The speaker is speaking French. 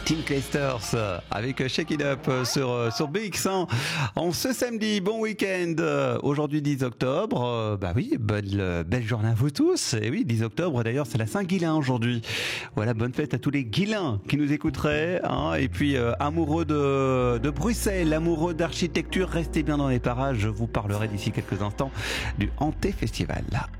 Tim Clijsters avec Shake It Up sur BX1 en ce samedi. Bon week-end. Aujourd'hui 10 octobre. Bah oui, belle journée à vous tous. Et oui, 10 octobre d'ailleurs, c'est la Saint-Guilain aujourd'hui. Voilà, bonne fête à tous les Guilains qui nous écouteraient. Hein. Et puis amoureux de Bruxelles, amoureux d'architecture, restez bien dans les parages. Je vous parlerai d'ici quelques instants du Hanté Festival.